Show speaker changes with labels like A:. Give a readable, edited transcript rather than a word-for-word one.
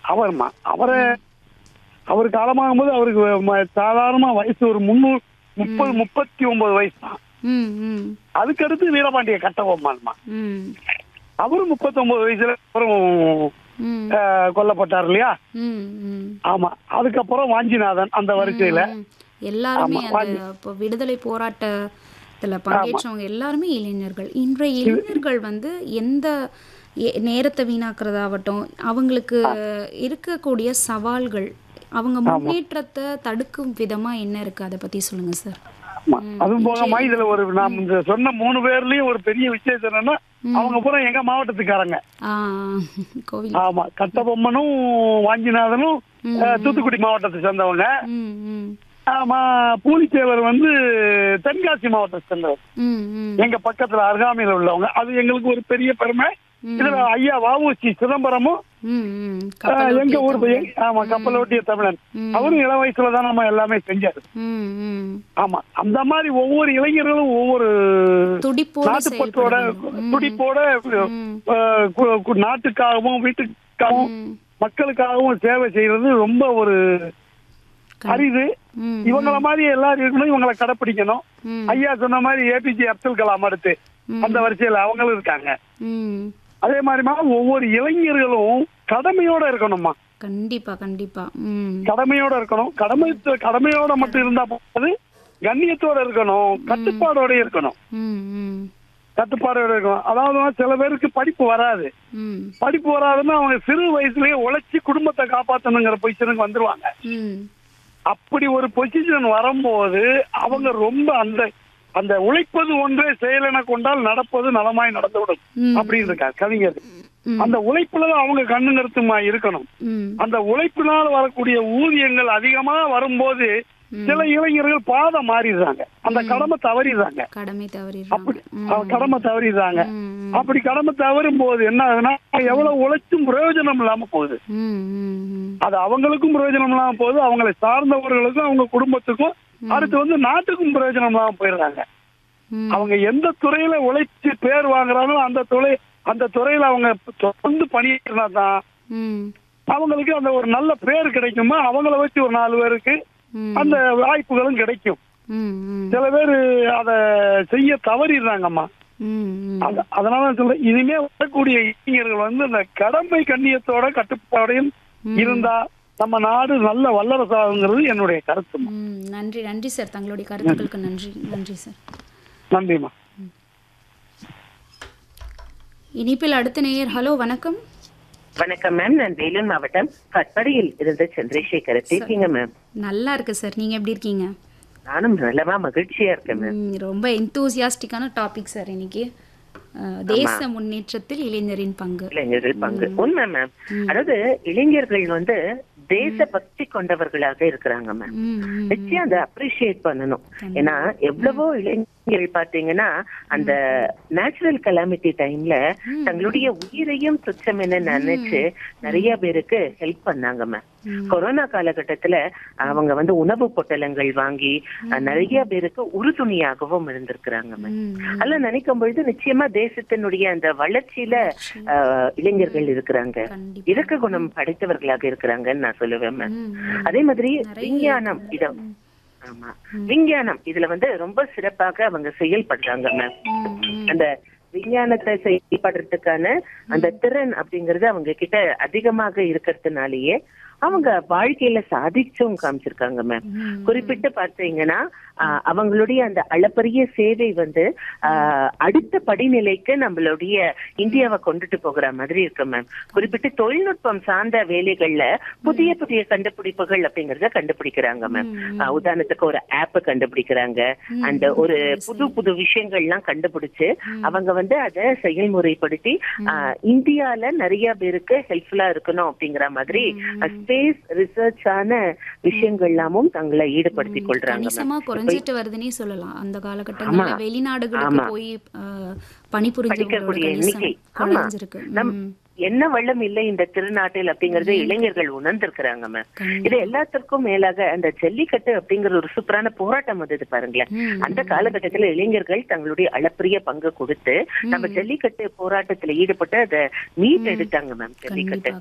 A: அவர்மா அவர் காலமாகும் போது அவருக்கு சாதாரணமா வயசு ஒரு 39 வயசு தான். அதுக்கடுத்து வீரபாண்டிய கட்டபொம்மன்மா, அவரு 39 வயசுல அப்புறம் கொல்லப்பட்டார் இல்லையா? ஆமா. அதுக்கப்புறம் வாஞ்சிநாதன் அந்த வரிசையில
B: எல்லாருமே அந்த விடுதலை போராட்டத்துல பங்கேற்றவங்க எல்லாருமே இளைஞர்கள். இன்றைய இளைஞர்கள் எந்த நேரத்தை வீணாக்குறதாகட்டும், அவங்களுக்கு இருக்கக்கூடிய சவால்கள், அவங்க முன்னேற்றத்தை தடுக்கும் விதமா என்ன இருக்கு, அதை பத்தி சொல்லுங்க சார்.
A: அதுவும் போகமா இதுல ஒரு நாம் இந்த சொன்ன 3 பேர்லயும் ஒரு பெரிய விசேஷம் என்னன்னா, அவங்க பூரா எங்க மாவட்டத்துக்காரங்க. ஆமா, கட்டபொம்மனும் வாஞ்சிநாதனும் தூத்துக்குடி மாவட்டத்தை சேர்ந்தவங்க. ஆமா, பூலித்தேவர் தென்காசி மாவட்டத்தை சேர்ந்தவர், எங்க பக்கத்துல அருகாமையில உள்ளவங்க. அது எங்களுக்கு ஒரு பெரிய பெருமை. இதுல ஐயா வ.உ.சி. சிதம்பரமும் எங்க ஊர் கப்பலோட்டிய தமிழன், அவரும் இள வயசுலதான் நம்ம எல்லாமே செஞ்சாரு. ஆமா, அந்த மாதிரி ஒவ்வொரு இளைஞர்களும் ஒவ்வொரு நாட்டுப்பற்றோட துடிப்போட நாட்டுக்காகவும் வீட்டுக்காகவும் மக்களுக்காகவும் சேவை செய்யறது ரொம்ப ஒரு அரிது. இவங்கள மாதிரி எல்லாரும் இருக்கணும், இவங்களை கடைப்பிடிக்கணும். ஐயா சொன்ன மாதிரி ஏபிஜே அப்துல் கலாம் அடுத்து அந்த வரிசையில அவங்களும் இருக்காங்க. அதே மாதிரி ஒவ்வொரு இளைஞர்களும் கடமையோட இருக்கணும்மா.
B: கண்டிப்பா கண்டிப்பா
A: கடமையோட இருக்கணும். கடமையோட மட்டும் இருந்தா போது, கண்ணியத்தோட இருக்கணும், கட்டுப்பாடோட இருக்கணும். கட்டுப்பாடோட இருக்கணும். அதாவது சில பேருக்கு படிப்பு வராதுன்னா அவங்க சிறு வயசுலயே உழைச்சி குடும்பத்தை காப்பாத்தணுங்கிற பொசிஷனுக்கு வந்துருவாங்க. அப்படி ஒரு பொசிஷன் வரும்போது அவங்க ரொம்ப அந்த உழைப்பது ஒன்றே செயலென கொண்டால் நடப்பது நலமாய் நடந்துவிடும் அப்படின்னு இருக்காரு கவிஞர். அந்த உழைப்புலதான் அவங்க கண்ணு நிறுத்தமா இருக்கணும். அந்த உழைப்பினால் வரக்கூடிய ஊதியங்கள் அதிகமா வரும்போது சில இளைஞர்கள் பாதை மாறிடுறாங்க, அந்த கடமை தவறிடுறாங்க. அப்படி கடமை தவறும் போது என்ன ஆகுதுன்னா, எவ்வளவு உழைச்சும் பிரயோஜனம் இல்லாம போகுது. அது அவங்களுக்கும் பிரயோஜனம் இல்லாம போகுது, அவங்களை சார்ந்தவர்களுக்கும் அவங்க குடும்பத்துக்கும் அடுத்து நாட்டுக்கும் பிரயோஜனம் இல்லாம போயிடுறாங்க. அவங்க எந்த துறையில உழைச்சு பேர் வாங்குறாங்களோ அந்த துறையில அவங்க தொடர்ந்து பணியாற்றினா தான் அவங்களுக்கு அந்த ஒரு நல்ல பேர் கிடைக்குமா, அவங்கள வச்சு ஒரு 4 பேருக்கு அந்த வாய்ப்புகளும் கிடைக்கும். சில பேர் அத செய்ய தவறிடுறாங்கம்மா. அதனால சொல்றேன், இனிமே வரக்கூடிய இளைஞர்கள் இந்த கடமை கண்ணியத்தோட கட்டுப்பாடையும் இருந்தா நம்ம நாடு நல்ல வல்லரசாகுங்கிறது என்னுடைய கருத்து.
B: நன்றி சார், தங்களுடைய கருத்துக்களுக்கு நன்றி சார்.
A: நன்றிமா.
B: இனிப்பில் அடுத்த நேயர். ஹலோ, வணக்கம்.
C: வணக்கம் மேம், நான் வேலூர் மாவட்டம் கட்படியில் இருந்து சந்திரசேகர். இருக்கீங்க மேம்?
B: நல்லா இருக்கு சார், நீங்க எப்படி இருக்கீங்க?
C: நானும் நல்லவா மகிழ்ச்சியா இருக்கேன் மேம்.
B: ரொம்ப எந்தூசியாஸ்டிக்கான டாபிக் சார் இன்னைக்கு. தேச முன்னேற்றத்தில் இளைஞரின் பங்கு.
C: உண்மை மேம். அதாவது இளைஞர்கள் தேசபக்தி கொண்டவர்களாக இருக்கிறாங்க மேம். நிச்சயம் அதை அப்ரிஷியேட் பண்ணணும். ஏன்னா எவ்வளவோ இளைஞர்கள் பாத்தீங்கன்னா அந்த நேச்சுரல் கலாமிட்டி டைம்ல தங்களுடைய உயிரையும் துச்சம் என்ன நினைச்சு நிறைய பேருக்கு ஹெல்ப் பண்ணாங்க மேம். கொரோனா காலகட்டத்துல அவங்க உணவு பொட்டலங்கள் வாங்கி நிறைய பேருக்கு உறுதுணையாகவும் இருந்திருக்கிறாங்க மேம். அதெல்லாம் நினைக்கும் பொழுது நிச்சயமா தேசத்தினுடைய அந்த வளர்ச்சியில இளைஞர்கள் இருக்கிறாங்க, இறக்க குணம் படைத்தவர்களாக இருக்கிறாங்கன்னு நான் சொல்லுவேன் மேம். அதே மாதிரி விஞ்ஞானம் இதுல ரொம்ப சிறப்பாக அவங்க செயல்படுறாங்க மேம். அந்த விஞ்ஞானத்தை செயல்படுறதுக்கான அந்த திறன் அப்படிங்கறது அவங்க கிட்ட அதிகமாக இருக்கிறதுனாலயே அவங்க வாழ்க்கையில சாதிச்சும் காமிச்சிருக்காங்க மேம். குறிப்பிட்டு பார்த்தீங்கன்னா அவங்களுடைய அந்த அளப்பரிய சேவை அடுத்த படிநிலைக்கு நம்மளுடைய இந்தியாவை கொண்டுட்டு போகிற மாதிரி இருக்கு மேம். குறிப்பிட்டு தொழில்நுட்பம் சார்ந்த வேலைகள்ல புதிய புதிய கண்டுபிடிப்புகள் அப்படிங்கறத கண்டுபிடிக்கிறாங்க மேம். உதாரணத்துக்கு ஒரு ஆப் கண்டுபிடிக்கிறாங்க, அண்ட் ஒரு புது புது விஷயங்கள்லாம் கண்டுபிடிச்சு அவங்க அதை செயல்முறைப்படுத்தி இந்தியால நிறைய பேருக்கு ஹெல்ப்ஃபுல்லா இருக்கணும் அப்படிங்கிற மாதிரி ஸ்பேஸ் ரிசர்ச் ஆன விஷயங்கள்லாமும் தங்களை ஈடுபடுத்திக் கொள்றாங்க.
B: குறைஞ்சிட்டு வருதுன்னே சொல்லலாம். அந்த காலகட்டங்கள்ல வெளிநாடுகளுக்கு போய் பணிபுரிஞ்சவங்களுடைய எண்ணிக்கை குறைஞ்சிருக்கு.
C: என்ன வள்ளம் இல்லை இந்த திருநாட்டில் அப்படிங்கறது இளைஞர்கள் உணர்ந்திருக்கிறாங்க மேம். இது எல்லாத்திற்கும் மேலாக அந்த ஜல்லிக்கட்டு அப்படிங்கிற ஒரு சூப்பரான போராட்டம் வந்தது பாருங்களேன். அந்த காலகட்டத்துல இளைஞர்கள் தங்களுடைய அளப்பரிய பங்கு கொடுத்து நம்ம ஜல்லிக்கட்டு போராட்டத்துல ஈடுபட்டு அதை மீட் எடுத்தாங்க மேம். ஜல்லிக்கட்டு